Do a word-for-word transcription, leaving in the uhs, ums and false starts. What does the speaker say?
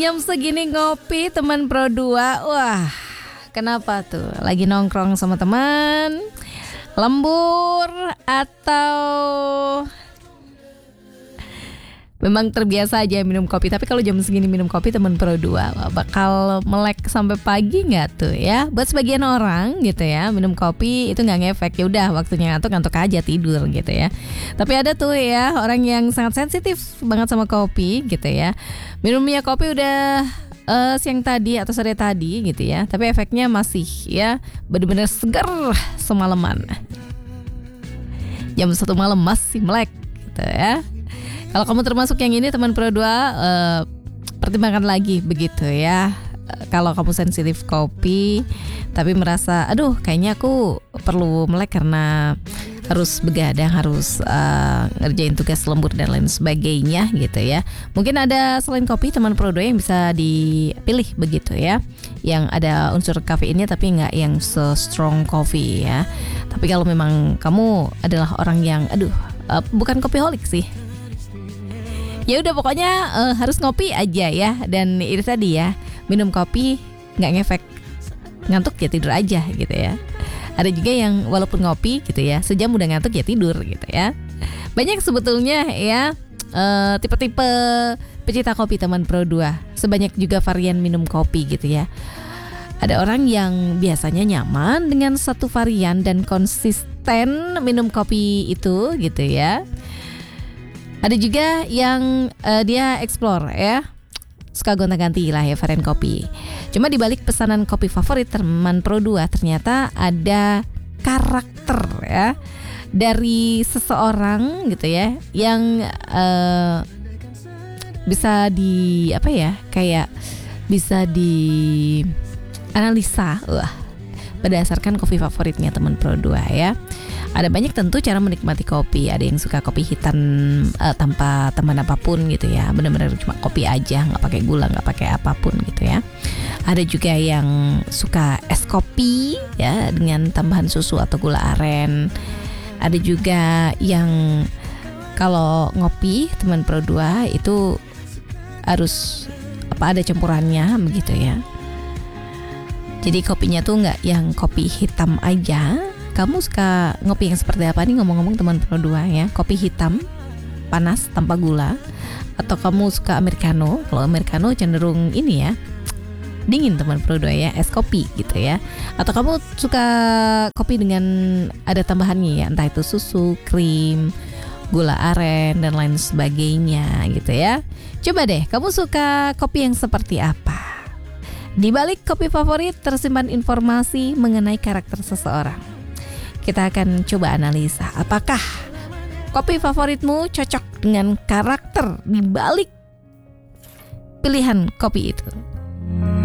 Jam segini ngopi teman Pro dua. Wah, kenapa tuh? Lagi nongkrong sama teman, lembur, atau memang terbiasa aja minum kopi. Tapi kalau jam segini minum kopi teman Pro dua, wah, bakal melek sampai pagi nggak tuh ya? Buat sebagian orang gitu ya, minum kopi itu nggak ngefek. Ya udah, waktunya ngantuk-ngantuk aja, tidur gitu ya. Tapi ada tuh ya orang yang sangat sensitif banget sama kopi gitu ya. Minumnya kopi udah uh, siang tadi atau sore tadi gitu ya, tapi efeknya masih ya benar-benar segar semalaman. Jam satu malam masih melek gitu ya. Kalau kamu termasuk yang ini teman Pro dua, uh, pertimbangkan lagi begitu ya. Uh, kalau kamu sensitif kopi tapi merasa aduh kayaknya aku perlu melek karena harus begadang, harus uh, ngerjain tugas lembur dan lain sebagainya gitu ya. Mungkin ada selain kopi teman Pro dua yang bisa dipilih begitu ya, yang ada unsur kafeinnya tapi nggak yang se-strong coffee ya. Tapi kalau memang kamu adalah orang yang aduh uh, bukan kopiholik sih, ya udah pokoknya uh, harus ngopi aja ya. Dan itu tadi ya, minum kopi nggak ngefek, ngantuk ya tidur aja gitu ya. Ada juga yang walaupun ngopi gitu ya, sejam udah ngantuk ya tidur gitu ya. Banyak sebetulnya ya uh, tipe-tipe pecinta kopi teman Pro dua. Sebanyak juga varian minum kopi gitu ya. Ada orang yang biasanya nyaman dengan satu varian dan konsisten minum kopi itu gitu ya. Ada juga yang uh, dia explore ya, suka gonta-ganti lah ya varian kopi. Cuma dibalik pesanan kopi favorit teman Pro dua ternyata ada karakter ya dari seseorang gitu ya, yang uh, bisa di apa ya, kayak bisa di analisa wah berdasarkan kopi favoritnya teman Pro dua ya. Ada banyak tentu cara menikmati kopi. Ada yang suka kopi hitam uh, tanpa tambahan apapun gitu ya, benar-benar cuma kopi aja, nggak pakai gula, nggak pakai apapun gitu ya. Ada juga yang suka es kopi ya dengan tambahan susu atau gula aren. Ada juga yang kalau ngopi teman Pro dua itu harus apa ada campurannya begitu ya. Jadi kopinya tuh nggak yang kopi hitam aja. Kamu suka ngopi yang seperti apa nih ngomong-ngomong teman Pro dua ya? Kopi hitam panas tanpa gula, atau kamu suka americano? Kalau americano cenderung ini ya, dingin teman Pro dua ya, es kopi gitu ya. Atau kamu suka kopi dengan ada tambahannya ya, entah itu susu, krim, gula aren dan lain sebagainya gitu ya. Coba deh, kamu suka kopi yang seperti apa? Di balik kopi favorit tersimpan informasi mengenai karakter seseorang. Kita akan coba analisa apakah kopi favoritmu cocok dengan karakter di balik pilihan kopi itu.